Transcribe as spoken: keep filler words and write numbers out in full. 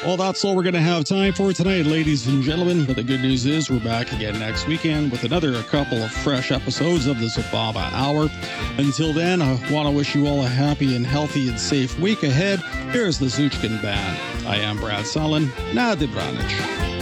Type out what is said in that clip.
Well, that's all we're going to have time for tonight, ladies and gentlemen. But the good news is we're back again next weekend with another couple of fresh episodes of the Zababa Hour. Until then, I want to wish you all a happy and healthy and safe week ahead. Here's the Zuchkin Band. I am Brad Sullen. Na dobranoc.